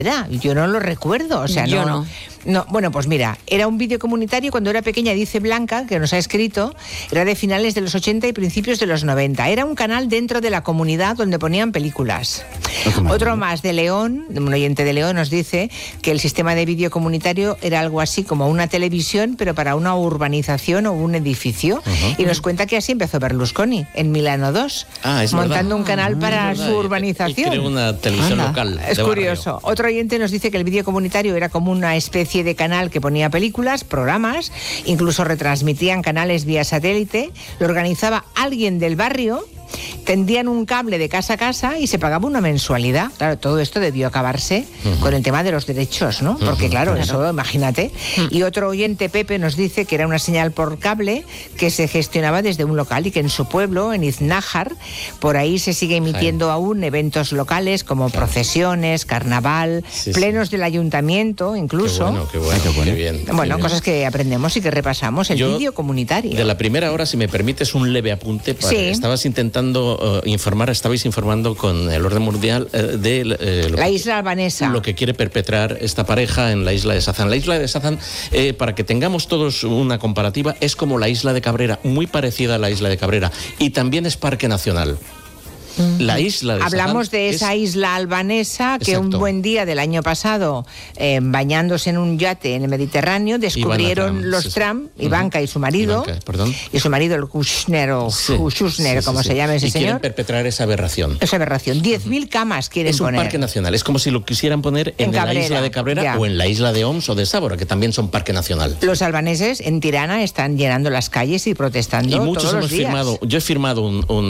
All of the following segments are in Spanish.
Yo no lo recuerdo, o sea, Yo no. No, bueno, pues mira, era un vídeo comunitario cuando era pequeña, dice Blanca, que nos ha escrito, era de finales de los 80 y principios de los 90. Era un canal dentro de la comunidad donde ponían películas. Otro más de León, un oyente de León nos dice que el sistema de vídeo comunitario era algo así como una televisión, pero para una urbanización o un edificio. Y nos cuenta que así empezó Berlusconi, en Milano 2, montando un canal para su urbanización. Creó una televisión local. Es curioso. Barrio. Otro oyente nos dice que el vídeo comunitario era como una especie de canal que ponía películas, programas, incluso retransmitían canales vía satélite, lo organizaba alguien del barrio, tendían un cable de casa a casa y se pagaba una mensualidad. Claro, todo esto debió acabarse con el tema de los derechos, ¿no? Porque claro, eso, imagínate. Y otro oyente, Pepe, nos dice que era una señal por cable que se gestionaba desde un local y que en su pueblo, en Iznájar, por ahí se sigue emitiendo aún eventos locales como procesiones, carnaval, plenos del ayuntamiento, incluso. Qué bueno, qué bien. Bueno, cosas que aprendemos y que repasamos. El vídeo comunitario. De la primera hora, si me permites un leve apunte, estabais estabais informando con el orden mundial de la isla albanesa. Lo que quiere perpetrar esta pareja en la isla de Sazán. La isla de Sazán, para que tengamos todos una comparativa, es como la isla de Cabrera, muy parecida a la isla de Cabrera, y también es parque nacional. La isla de Hablamos Sazán de esa isla albanesa que un buen día del año pasado, bañándose en un yate en el Mediterráneo, descubrieron los Trump, Ivanka y su marido, y su marido el Kushner, como se llama ese señor. Quieren perpetrar esa aberración. 10.000 camas quieren poner. Es un parque nacional, es como si lo quisieran poner en la isla de Cabrera o en la isla de Oms o de Sábora, que también son parque nacional. Los albaneses en Tirana están llenando las calles y protestando. Y muchos todos hemos los días. firmado, yo he firmado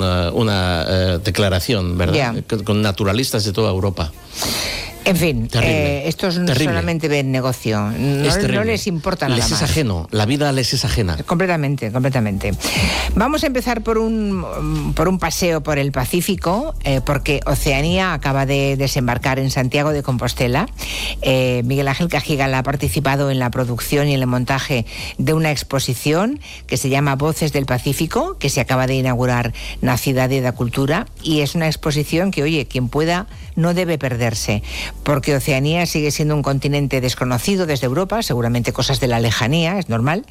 una declaración, ¿verdad? Con naturalistas de toda Europa. En fin, estos solamente ven negocio, no les importa nada más. Les es ajeno, la vida les es ajena. Completamente. Vamos a empezar por un paseo por el Pacífico, porque Oceanía acaba de desembarcar en Santiago de Compostela. Miguel Ángel Cajigal ha participado en la producción y en el montaje de una exposición que se llama Voces del Pacífico, que se acaba de inaugurar na Cidade da Cultura, y es una exposición que, oye, quien pueda no debe perderse, porque Oceanía sigue siendo un continente desconocido desde Europa, seguramente cosas de la lejanía, es normal.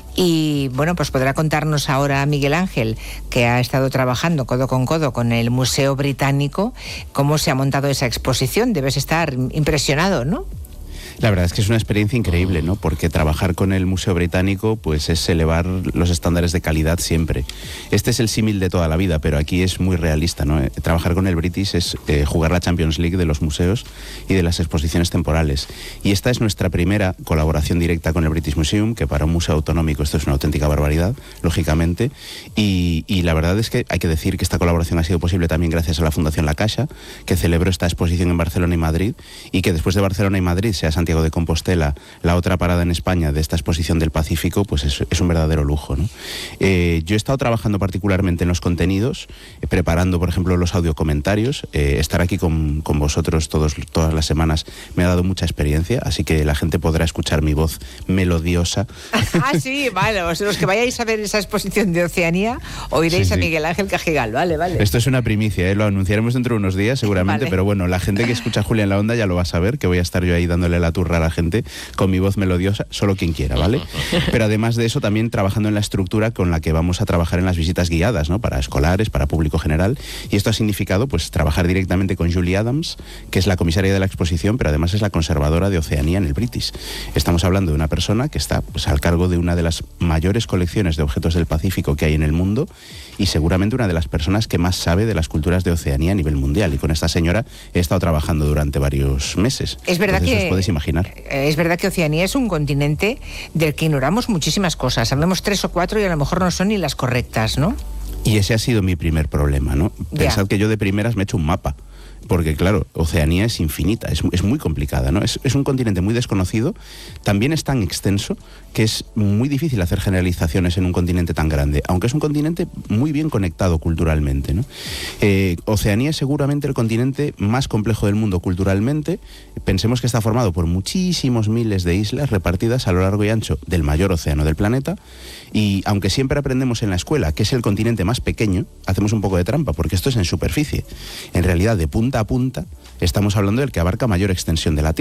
Y bueno, pues podrá contarnos ahora Miguel Ángel, que ha estado trabajando codo con el Museo Británico, cómo se ha montado esa exposición. Debes estar impresionado, ¿no? La verdad es que es una experiencia increíble, ¿no? Porque trabajar con el Museo Británico pues es elevar los estándares de calidad siempre. Este es el símil de toda la vida, pero aquí es muy realista, ¿no? Trabajar con el British es jugar la Champions League de los museos y de las exposiciones temporales. Y esta es nuestra primera colaboración directa con el British Museum, que para un museo autonómico esto es una auténtica barbaridad, lógicamente. Y la verdad es que hay que decir que esta colaboración ha sido posible también gracias a la Fundación La Caixa, que celebró esta exposición en Barcelona y Madrid, y que después de Barcelona y Madrid sea Santiago de Compostela la otra parada en España de esta exposición del Pacífico, pues es un verdadero lujo, ¿no? Yo he estado trabajando particularmente en los contenidos, preparando, por ejemplo, los audiocomentarios. Estar aquí con vosotros todas las semanas me ha dado mucha experiencia, así que la gente podrá escuchar mi voz melodiosa. Sí, vale, los que vayáis a ver esa exposición de Oceanía oiréis a Miguel Ángel Cajigal, vale. Esto es una primicia, lo anunciaremos dentro de unos días seguramente, pero bueno, la gente que escucha Julia en la Onda ya lo va a saber, que voy a estar yo ahí dándole la turra a la gente con mi voz melodiosa, solo quien quiera, ¿vale? Pero además de eso, también trabajando en la estructura con la que vamos a trabajar en las visitas guiadas, ¿no? Para escolares, para público general, y esto ha significado pues trabajar directamente con Julie Adams, que es la comisaria de la exposición, pero además es la conservadora de Oceanía en el British. Estamos hablando de una persona que está pues al cargo de una de las mayores colecciones de objetos del Pacífico que hay en el mundo, y seguramente una de las personas que más sabe de las culturas de Oceanía a nivel mundial, y con esta señora he estado trabajando durante varios meses. Es verdad. Entonces, os podéis imaginar. Es verdad que Oceanía es un continente del que ignoramos muchísimas cosas. Hablamos 3 o 4 y a lo mejor no son ni las correctas, ¿no? Y ese ha sido mi primer problema, ¿no? Pensad que yo de primeras me he hecho un mapa. Porque claro, Oceanía es infinita, es muy complicada, ¿no? Es un continente muy desconocido, también es tan extenso que es muy difícil hacer generalizaciones en un continente tan grande, aunque es un continente muy bien conectado culturalmente, ¿no? Oceanía es seguramente el continente más complejo del mundo culturalmente. Pensemos que está formado por muchísimos miles de islas repartidas a lo largo y ancho del mayor océano del planeta, y aunque siempre aprendemos en la escuela que es el continente más pequeño, hacemos un poco de trampa, porque esto es en superficie. En realidad, de punta a punta, estamos hablando del que abarca mayor extensión de la Tierra.